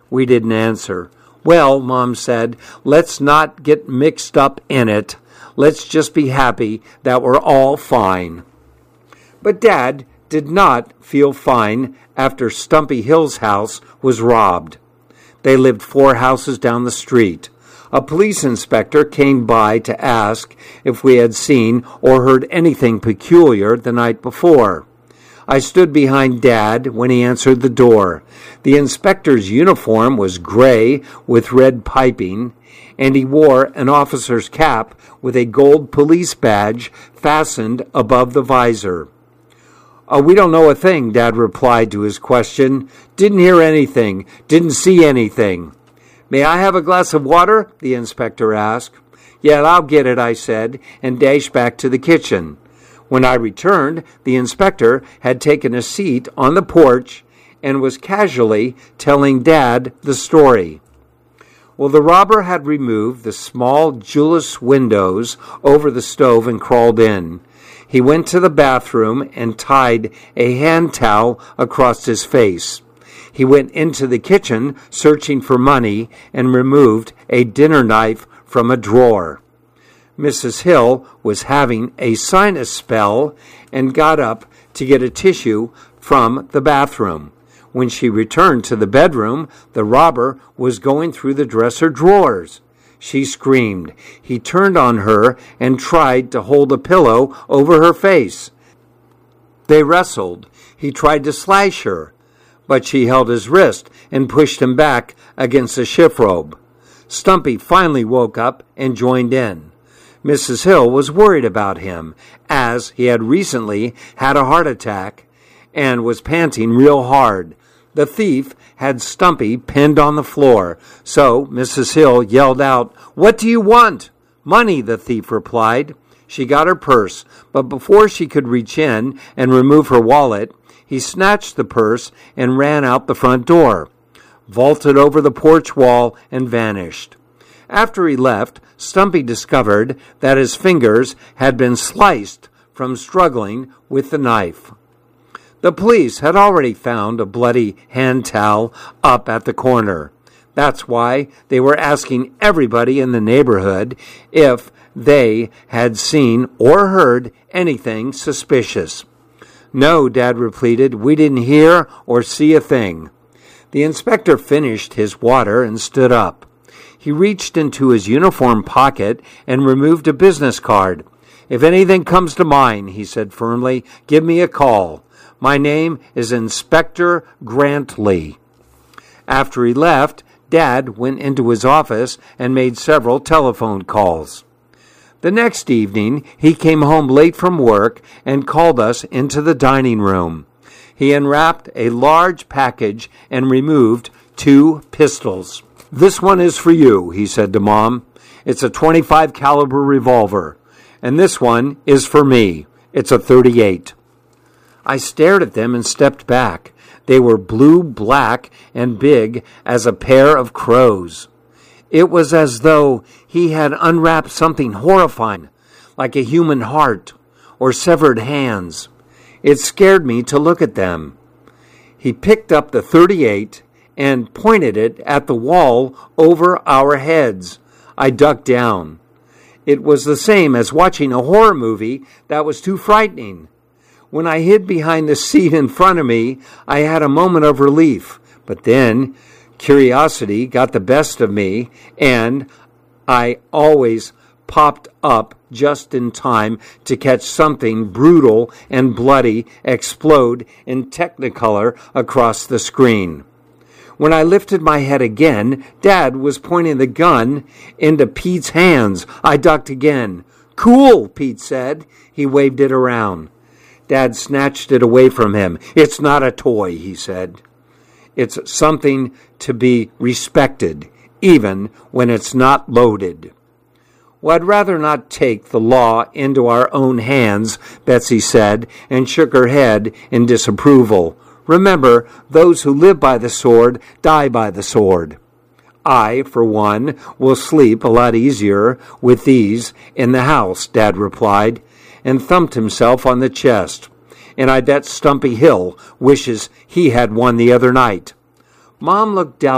We didn't answer. Well, Mom said, let's not get mixed up in it. Let's just be happy that we're all fine. But Dad did not feel fine after Stumpy Hill's house was robbed. They lived 4 houses down the street. A police inspector came by to ask if we had seen or heard anything peculiar the night before. I stood behind Dad when he answered the door. The inspector's uniform was gray with red piping, and he wore an officer's cap with a gold police badge fastened above the visor. We don't know a thing, Dad replied to his question. Didn't hear anything. Didn't see anything. May I have a glass of water? The inspector asked. Yeah, I'll get it, I said, and dashed back to the kitchen. When I returned, the inspector had taken a seat on the porch and was casually telling Dad the story. Well, the robber had removed the small Julius windows over the stove and crawled in. He went to the bathroom and tied a hand towel across his face. He went into the kitchen searching for money and removed a dinner knife from a drawer. Mrs. Hill was having a sinus spell and got up to get a tissue from the bathroom. When she returned to the bedroom, the robber was going through the dresser drawers. She screamed. He turned on her and tried to hold a pillow over her face. They wrestled. He tried to slash her, but she held his wrist and pushed him back against the chiffrobe. Stumpy finally woke up and joined in. Mrs. Hill was worried about him, as he had recently had a heart attack and was panting real hard. The thief had Stumpy pinned on the floor, so Mrs. Hill yelled out, "What do you want?" "Money," the thief replied. She got her purse, but before she could reach in and remove her wallet, he snatched the purse and ran out the front door, vaulted over the porch wall, and vanished. After he left, Stumpy discovered that his fingers had been sliced from struggling with the knife. The police had already found a bloody hand towel up at the corner. That's why they were asking everybody in the neighborhood if they had seen or heard anything suspicious. "No," Dad repeated, "we didn't hear or see a thing." The inspector finished his water and stood up. He reached into his uniform pocket and removed a business card. "If anything comes to mind," he said firmly, "give me a call. My name is Inspector Grantley." After he left, Dad went into his office and made several telephone calls. The next evening, he came home late from work and called us into the dining room. He unwrapped a large package and removed 2 pistols. "This one is for you," he said to Mom. "It's a .25 caliber revolver. And this one is for me. It's a .38. I stared at them and stepped back. They were blue, black, and big as a pair of crows. It was as though he had unwrapped something horrifying, like a human heart or severed hands. It scared me to look at them. He picked up the .38 and pointed it at the wall over our heads. I ducked down. It was the same as watching a horror movie that was too frightening. When I hid behind the seat in front of me, I had a moment of relief. But then curiosity got the best of me, and I always popped up just in time to catch something brutal and bloody explode in Technicolor across the screen. When I lifted my head again, Dad was pointing the gun into Pete's hands. I ducked again. "Cool," Pete said. He waved it around. Dad snatched it away from him. "It's not a toy," he said. "It's something to be respected, even when it's not loaded." "Well, I'd rather not take the law into our own hands," Betsy said, and shook her head in disapproval. "Remember, those who live by the sword die by the sword." "I, for one, will sleep a lot easier with these in the house," Dad replied, and thumped himself on the chest. "And I bet Stumpy Hill wishes he had one the other night." Mom looked down